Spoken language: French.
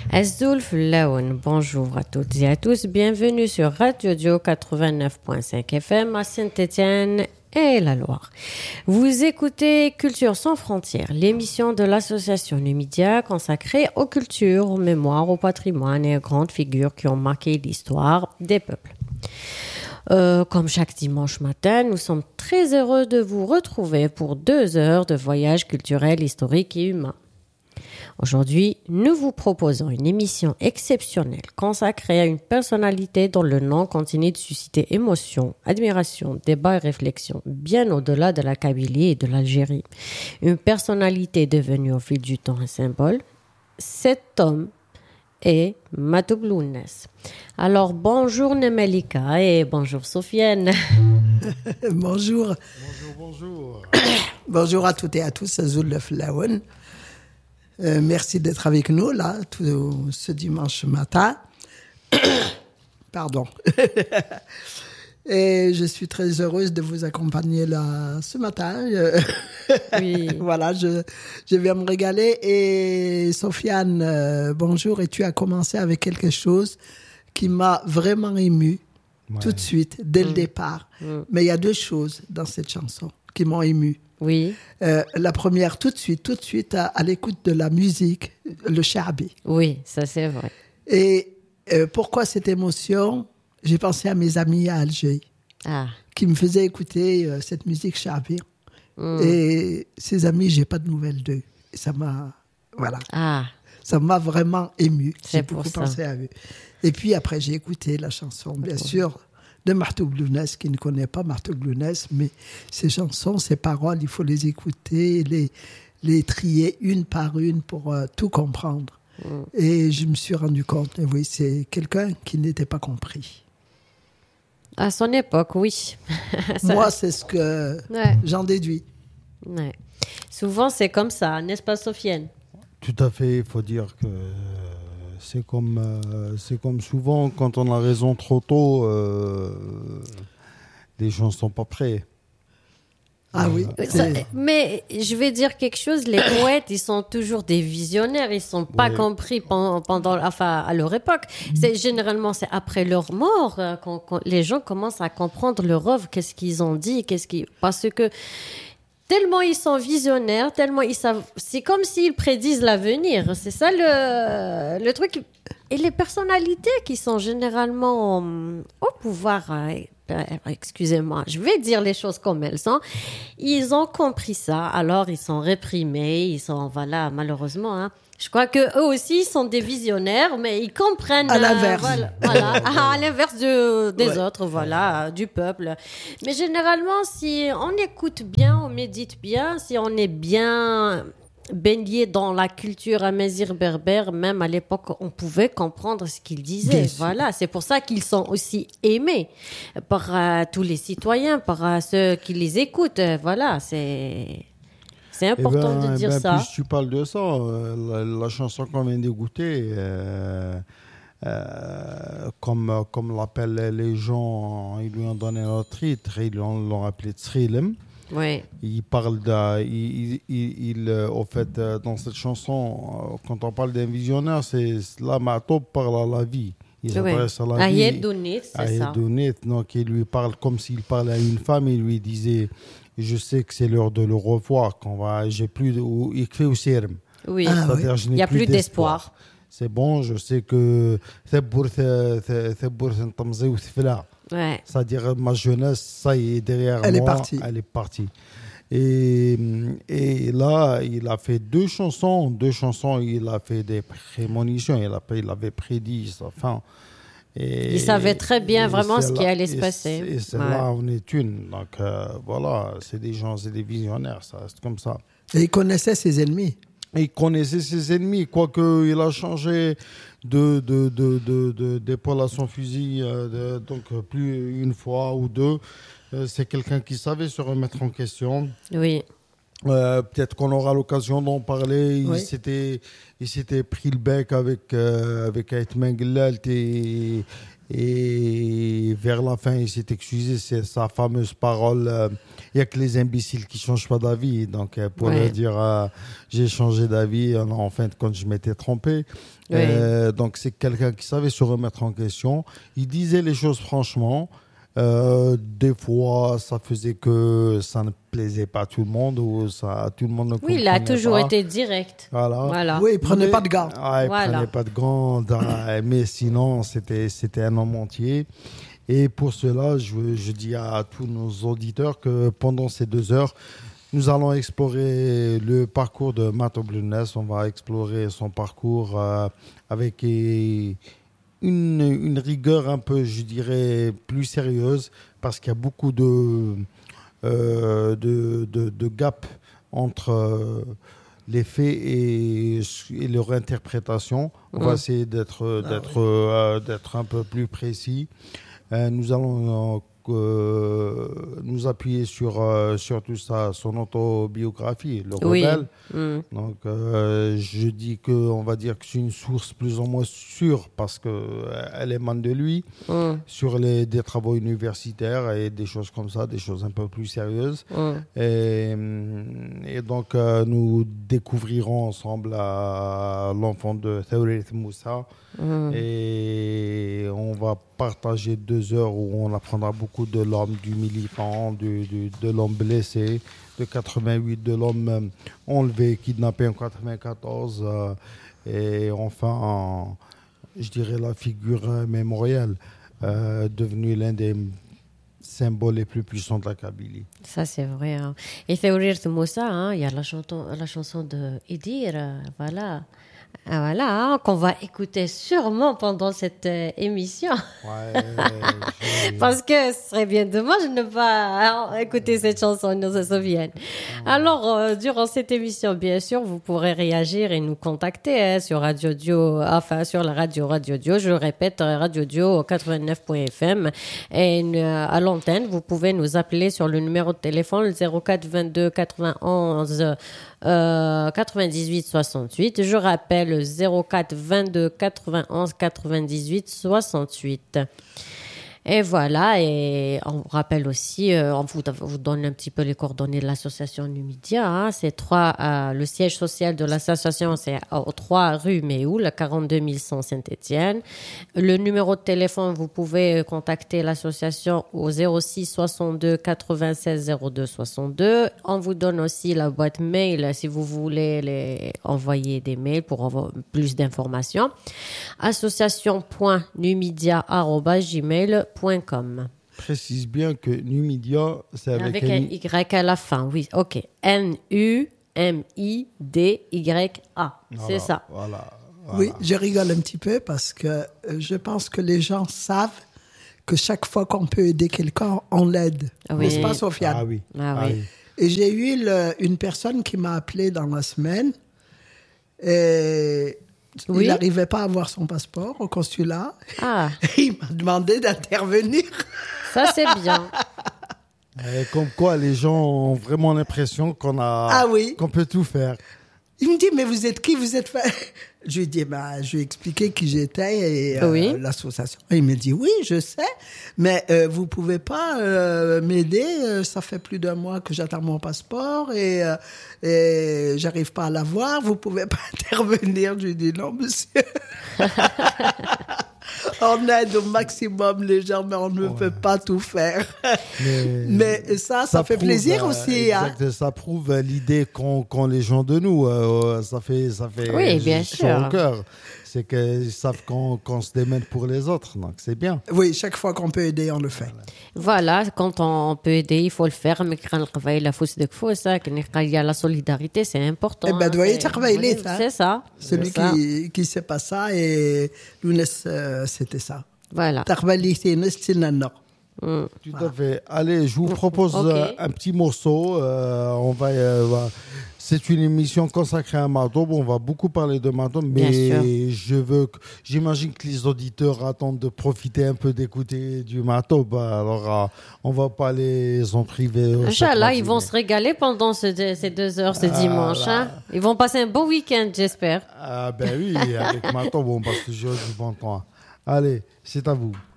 Azul Flaoun, bonjour à toutes et à tous, bienvenue sur Radio Dio 89.5 FM à Saint-Étienne et la Loire. Vous écoutez Culture sans frontières, l'émission de l'association Numidia consacrée aux cultures, aux mémoires, au patrimoine et aux grandes figures qui ont marqué l'histoire des peuples. Comme chaque dimanche matin, nous sommes très heureux de vous retrouver pour 2 heures de voyage culturel, historique et humain. Aujourd'hui, nous vous proposons une émission exceptionnelle consacrée à une personnalité dont le nom continue de susciter émotion, admiration, débat et réflexion, bien au-delà de la Kabylie et de l'Algérie. Une personnalité devenue au fil du temps un symbole. Cet homme est Matoub Lounès. Alors, bonjour Nemelika et bonjour Sofiane. Bonjour. Bonjour. Bonjour à toutes et à tous, Azul Flaoun. Merci d'être avec nous, là, tout ce dimanche matin. Pardon. Et je suis très heureuse de vous accompagner là ce matin. Oui. Voilà, je vais me régaler. Et Sofiane, bonjour. Et tu as commencé avec quelque chose qui m'a vraiment émue tout de suite, dès le départ. Mais il y a 2 choses dans cette chanson qui m'ont émue. Oui. La première, tout de suite, à l'écoute de la musique, le Chaabi. Oui, ça c'est vrai. Et pourquoi cette émotion ? J'ai pensé à mes amis à Alger, qui me faisaient écouter cette musique Chaabi. Et ces amis, j'ai pas de nouvelles d'eux. Et ça m'a, voilà. Ça m'a vraiment ému. J'ai beaucoup pensé à eux. Et puis après, j'ai écouté la chanson, bien sûr, de Matoub Lounès, qui ne connaît pas Matoub Lounès, mais ces chansons, ces paroles, il faut les écouter, les trier une par une pour tout comprendre. Et je me suis rendu compte, oui, c'est quelqu'un qui n'était pas compris. À son époque, oui. Moi, c'est ce que j'en déduis. Ouais. Souvent, c'est comme ça, n'est-ce pas, Sofiane ? Tout à fait, il faut dire que c'est comme souvent, quand on a raison trop tôt, les gens ne sont pas prêts. Ah oui. Mais je vais dire quelque chose, les poètes, ils sont toujours des visionnaires, ils ne sont pas compris à leur époque. Généralement, c'est après leur mort quand les gens commencent à comprendre leur œuvre, qu'est-ce qu'ils ont dit, parce que tellement ils sont visionnaires, tellement ils savent, c'est comme s'ils prédisent l'avenir. C'est ça le truc. Et les personnalités qui sont généralement au pouvoir, excusez-moi, je vais dire les choses comme elles sont, ils ont compris ça, alors ils sont réprimés, ils sont, voilà, malheureusement, hein. Je crois qu'eux aussi, ils sont des visionnaires, mais ils comprennent... À l'inverse. Voilà, à l'inverse des autres, voilà, du peuple. Mais généralement, si on écoute bien, on médite bien, si on est bien baigné dans la culture amazigh berbère, même à l'époque, on pouvait comprendre ce qu'ils disaient. Voilà, c'est pour ça qu'ils sont aussi aimés par tous les citoyens, par ceux qui les écoutent. Voilà, c'est important de dire ça. Plus tu parles de ça, la chanson qu'on vient d'écouter, comme l'appellent les gens, ils lui ont donné un titre, ils l'ont appelé Tsrilem. Oui. Il parle au fait, dans cette chanson, quand on parle d'un visionnaire, c'est là, Matoub parle à la vie. Il s'adresse à la vie. Ayed Dounit, c'est ça. Donc il lui parle comme s'il parlait à une femme, il lui disait, je sais que c'est l'heure de le revoir, j'ai plus de, oui. Il n'y a plus d'espoir. C'est bon, je sais que Ouais. c'est-à-dire ma jeunesse, ça y est derrière elle moi, elle est partie. Et là, il a fait 2 chansons, il a fait des prémonitions, il avait prédit sa fin. Il savait très bien vraiment ce qui allait se passer. Et c'est là où on est une. Donc voilà, c'est des gens, c'est des visionnaires, ça reste comme ça. Et il connaissait ses ennemis. Il connaissait ses ennemis, quoique il a changé d'épaule à son fusil, donc plus une fois ou 2. C'est quelqu'un qui savait se remettre en question. Oui. Peut-être qu'on aura l'occasion d'en parler. Oui. Il s'était pris le bec avec Aït Menglalt Et vers la fin, il s'est excusé. C'est sa fameuse parole il n'y a que les imbéciles qui ne changent pas d'avis. Donc, pour leur dire j'ai changé d'avis, en fin de compte, je m'étais trompé. Donc, c'est quelqu'un qui savait se remettre en question. Il disait les choses franchement. Des fois, ça faisait que ça ne plaisait pas à tout le monde ou tout le monde ne comprenait pas. Oui, il a toujours été direct. Voilà. Oui, il prenait pas de gants. Il prenait pas de gants, mais sinon, c'était un homme entier. Et pour cela, je dis à tous nos auditeurs que pendant ces 2 heures, nous allons explorer le parcours de Mato Blueness. On va explorer son parcours avec une rigueur un peu, je dirais, plus sérieuse, parce qu'il y a beaucoup de gap entre les faits et leur interprétation. On va essayer d'être un peu plus précis. Nous allons nous appuyer sur tout ça, son autobiographie, le rebelle. Donc, je dis on va dire que c'est une source plus ou moins sûre parce qu'elle émane de lui sur des travaux universitaires et des choses comme ça, des choses un peu plus sérieuses. Et donc, nous découvrirons ensemble l'enfant de Thawrit Moussa. Et on va partager 2 heures où on apprendra beaucoup de l'homme, du militant, de l'homme blessé, de 88, de l'homme enlevé, kidnappé en 94, et enfin, je dirais la figure mémorielle, devenue l'un des symboles les plus puissants de la Kabylie. Ça, c'est vrai. Hein. Et Thawrit Moussa, il y a la chanson de Idir, voilà. Voilà, qu'on va écouter sûrement pendant cette émission. Parce que ce serait bien dommage de ne pas écouter cette chanson, nous se souviennent. Alors, durant cette émission, bien sûr, vous pourrez réagir et nous contacter sur Radio Dio, enfin sur la Radio Dio. Je le répète, Radio Dio 89.fm. Et à l'antenne, vous pouvez nous appeler sur le numéro de téléphone 04 22 91 98 68. Je rappelle 04 22 91 98 68. Et voilà, et on rappelle aussi, on vous donne un petit peu les coordonnées de l'association Numidia. Hein, le siège social de l'association, c'est aux 3 rue Méhoul, 42 100 Saint-Étienne. Le numéro de téléphone, vous pouvez contacter l'association au 06 62 96 02 62. On vous donne aussi la boîte mail si vous voulez envoyer des mails pour avoir plus d'informations. association.numidia@gmail.com. Précise bien que Numidia, c'est avec un Y à la fin, oui, ok. N-U-M-I-D-Y-A, c'est ça. Voilà. Oui, je rigole un petit peu parce que je pense que les gens savent que chaque fois qu'on peut aider quelqu'un, on l'aide. Oui. N'est-ce pas, Sofiane? Ah oui. Oui. Et j'ai eu une personne qui m'a appelé dans la semaine et... Oui. Il n'arrivait pas à avoir son passeport au consulat. Il m'a demandé d'intervenir. Ça, c'est bien. Comme quoi, les gens ont vraiment l'impression qu'on peut tout faire. Il me dit, mais vous êtes qui? Vous êtes... Je lui ai dit, je lui ai expliqué qui j'étais et l'association. Il me dit, oui, je sais, mais vous pouvez pas m'aider. Ça fait plus d'1 mois que j'attends mon passeport et j'arrive pas à l'avoir. Vous pouvez pas intervenir. Je lui ai dit, non, monsieur. On aide au maximum les gens, mais on ne peut pas tout faire. Mais ça fait prouve, plaisir aussi. Exact, hein. Ça prouve l'idée qu'ont les gens de nous. Ça fait oui, bien sûr. Au cœur. C'est qu'ils savent qu'on se démène pour les autres, donc c'est bien. Oui, chaque fois qu'on peut aider, on le fait. Voilà, quand on peut aider, il faut le faire. Mais quand il y a la solidarité, c'est important. C'est ça. Celui qui ne sait pas ça, et Lounes, c'était ça. Voilà. Tout à fait. Allez, je vous propose un petit morceau. On va... C'est une émission consacrée à Matoub. On va beaucoup parler de Matoub, mais j'imagine que les auditeurs attendent de profiter un peu d'écouter du Matoub. Alors, on va pas les en priver. Inch'Allah, ils vont se régaler pendant ces 2 heures ce dimanche. Hein. Ils vont passer un bon week-end, j'espère. Ah ben oui, avec Matoub, on passe toujours du bon temps. Allez, c'est à vous.